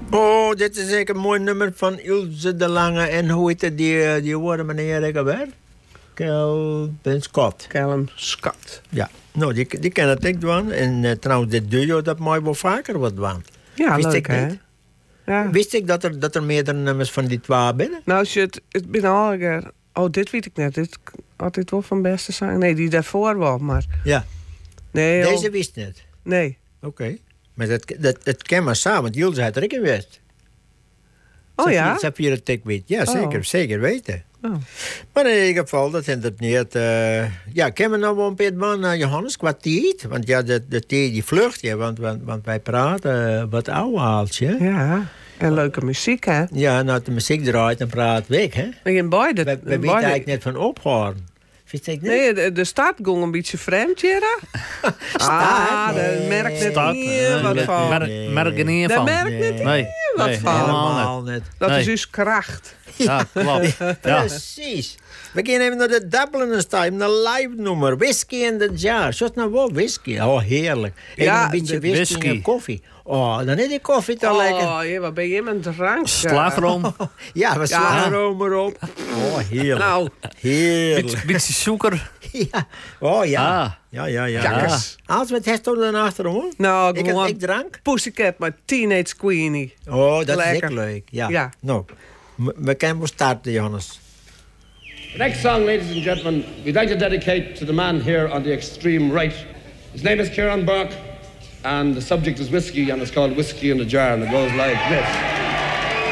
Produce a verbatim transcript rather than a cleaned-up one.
Oh, dit is zeker een mooi nummer van Ilse de Lange. En hoe heet het, die, die woorden meneer ik alweer? Calvin Scott. Calvin Scott. Ja, nou, die, die ken het ik wel. En uh, trouwens, dit duo, dat mooi wel vaker wat waan. Ja, Wist leuk, ik hè? niet. Ja. Wist ik dat er, dat er meerdere nummers van die twee binnen? Nou, als je het, het binnen al een keer... Oh, dit weet ik net. Dit had dit wel van beste zijn. Nee, die daarvoor wel, maar... Ja. Nee, Deze oh, wist niet. nee. Oké. Okay. Maar dat, dat, dat ken maar samen, want Jules had er ook in West. Oh ja? Sapphire het ik weet. Ja, zeker, oh. zeker weten. Oh. Maar in ieder geval, dat is het niet... Uh, ja, ken we nou wel een beetje van uh, Johannes, qua tijd? Want ja, de, de tijd die vlucht, ja, want, want, want wij praten uh, wat oude haaltje. Ja, en leuke muziek, hè? Ja, nou, de muziek draait en praat weg, hè? In beide. We, we weten eigenlijk net van ophouden. Vind je het niet? Nee, de, de start ging een beetje vreemd, Jera. Ah, nee. daar merkt net Start, niet nee, wat nee, van. merk, Nee. merk er niet Daar van. merkt Nee. net Nee, niet wat nee, van. helemaal Helemaal net. Dat Nee. is dus kracht. Ja, klopt. Ja. Precies. We gaan even naar de Dublin time, een live nummer. Whisky in the jar. Zoals nou wel whisky. Oh, heerlijk. Even Ja, een beetje de whisky, whisky. en koffie. Oh, dan is die koffie toch lekker. Oh, je, wat ben je met een drank? Slagroom. Ja, we slaan er ook maar op. Oh, heerlijk. Nou, Heerlijk. Beetje, beetje suiker. Ja. Oh, ja. Ah. Ja, ja, ja. Jakkers. Als we het hebben dan achter, hoor. nou, Ik, gewoon ik drank. Pussycat met Teenage Queenie. Oh, dat is Lekker. echt leuk. Ja. Ja. Nou, we- we kunnen wel starten, Johannes. The next song, ladies and gentlemen, we'd like to dedicate to the man here on the extreme right. His name is Kieran Burke, and the subject is whiskey, and it's called Whiskey in the Jar, and it goes like this.